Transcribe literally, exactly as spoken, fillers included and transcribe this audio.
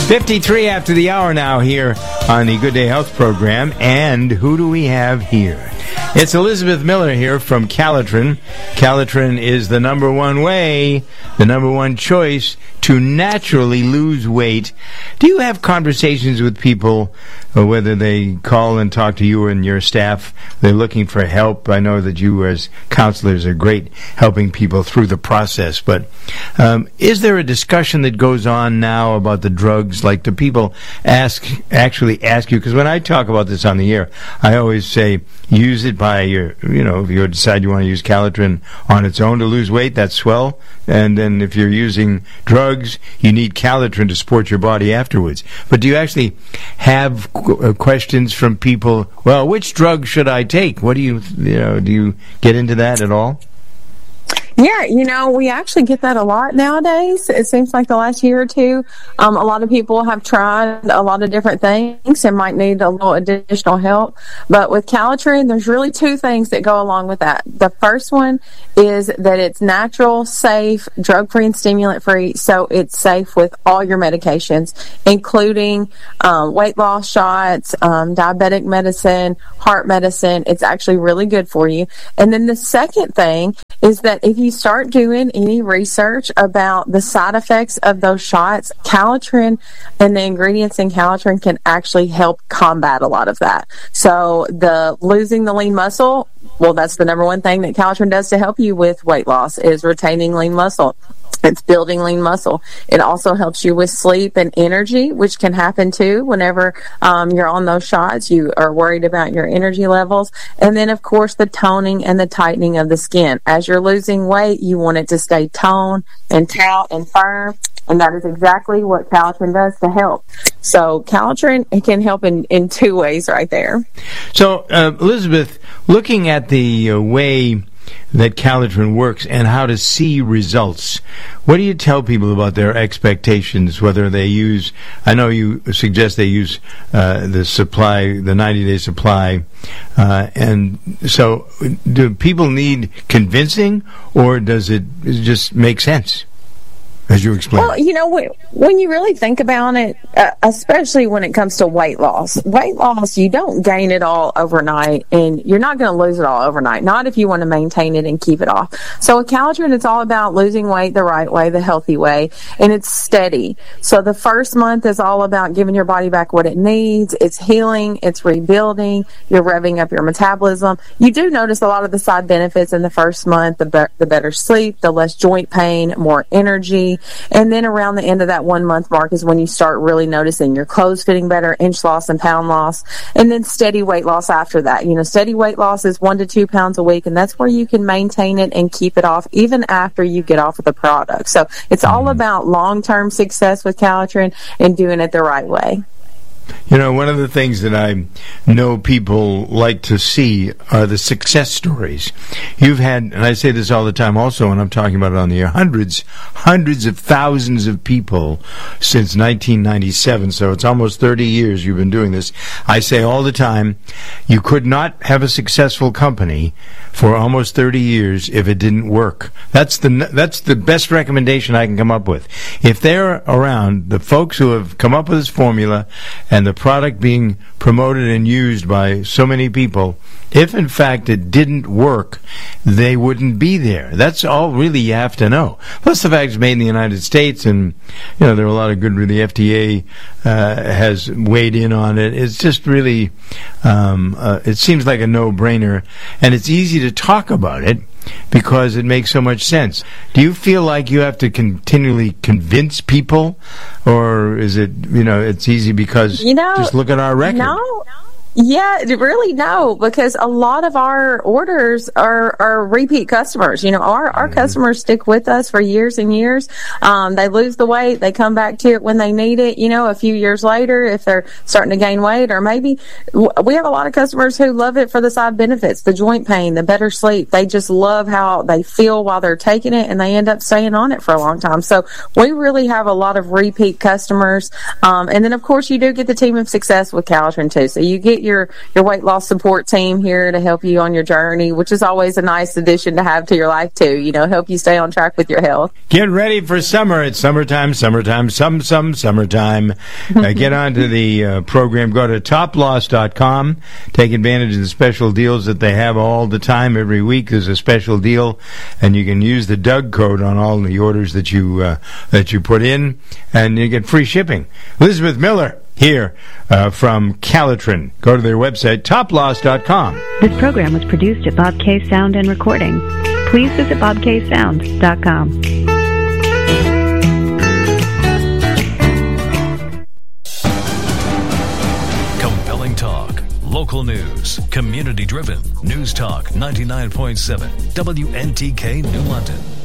fifty-three after the hour now here on the Good Day Health program. And who do we have here? It's Elizabeth Miller here from Calitrin. Calitrin is the number one way, the number one choice to naturally lose weight. Do you have conversations with people, or whether they call and talk to you and your staff, they're looking for help? I know that you as counselors are great helping people through the process, but um, is there a discussion that goes on now about the drugs? Like, do people ask, actually ask you? Because when I talk about this on the air, I always say, use it by your, you know, if you decide you want to use Calitrin on its own to lose weight, that's swell. And then if you're using drugs, you need Calitrin to support your body afterwards. But do you actually have qu- questions from people? Well, which drug should I take? What do you, you know, do you get into that at all? Yeah, you know, we actually get that a lot nowadays. It seems like the last year or two, um, a lot of people have tried a lot of different things and might need a little additional help. But with Calitrin, there's really two things that go along with that. The first one is that it's natural, safe, drug-free, and stimulant-free, so it's safe with all your medications, including um, weight loss shots, um, diabetic medicine, heart medicine. It's actually really good for you. And then the second thing is that if you start doing any research about the side effects of those shots, Calitrin and the ingredients in Calitrin can actually help combat a lot of that. So the losing the lean muscle, well, that's the number one thing that Calitrin does to help you with weight loss, is retaining lean muscle. It's building lean muscle. It also helps you with sleep and energy, which can happen too whenever um, you're on those shots. You are worried about your energy levels. And then, of course, the toning and the tightening of the skin. As you're losing weight, you want it to stay toned and taut and firm. And that is exactly what Calitrin does to help. So Calitrin, it can help in, in two ways right there. So, uh, Elizabeth, looking at the uh, way that Calitrin works and how to see results, what do you tell people about their expectations, whether they use, I know you suggest they use uh, the supply, the ninety-day supply, uh, and so do people need convincing, or does it just make sense, as you explained? Well, you know, when you really think about it, uh, especially when it comes to weight loss, weight loss, you don't gain it all overnight, and you're not going to lose it all overnight, not if you want to maintain it and keep it off. So with Calitrin, it's all about losing weight the right way, the healthy way, and it's steady. So the first month is all about giving your body back what it needs. It's healing, it's rebuilding, you're revving up your metabolism. You do notice a lot of the side benefits in the first month, the, be- the better sleep, the less joint pain, more energy. And then around the end of that one month mark is when you start really noticing your clothes fitting better, inch loss and pound loss, and then steady weight loss after that. You know, steady weight loss is one to two pounds a week, and that's where you can maintain it and keep it off even after you get off of the product. So it's all about long-term success with Calitrin and doing it the right way. You know, one of the things that I know people like to see are the success stories. You've had, and I say this all the time also when I'm talking about it on the air, hundreds, hundreds of thousands of people since nineteen ninety-seven, so it's almost thirty years you've been doing this. I say all the time, you could not have a successful company for almost thirty years if it didn't work. That's the that's the best recommendation I can come up with. If they're around, the folks who have come up with this formula and the product being promoted and used by so many people, if in fact it didn't work, they wouldn't be there. That's all really you have to know. Plus the fact it's made in the United States, and you know there are a lot of good. The F D A uh, has weighed in on it. It's just really, um, uh, it seems like a no-brainer, and it's easy to talk about it because it makes so much sense. Do you feel like you have to continually convince people, or is it, you know, it's easy because you know, just look at our record? No. Yeah, really no, because a lot of our orders are, are repeat customers. You know, our, our mm-hmm. customers stick with us for years and years. Um, they lose the weight. They come back to it when they need it, you know, a few years later if they're starting to gain weight, or maybe we have a lot of customers who love it for the side benefits, the joint pain, the better sleep. They just love how they feel while they're taking it, and they end up staying on it for a long time. So we really have a lot of repeat customers. Um, and then, of course, you do get the team of success with Calitrin, too. So you get your, your weight loss support team here to help you on your journey, which is always a nice addition to have to your life too, you know, help you stay on track with your health. Get ready for summer. It's summertime, summertime, some, some, summertime. uh, get onto the uh, program. Go to top loss dot com. Take advantage of the special deals that they have all the time. Every week there's a special deal, and you can use the Doug code on all the orders that you uh, that you put in, and you get free shipping. Elizabeth Miller here uh, from Calitrin. Go to their website, top loss dot com. This program was produced at Bob K Sound and Recording. Please visit bob k sound dot com. Compelling talk, local news, community-driven. News Talk ninety-nine point seven, W N T K New London.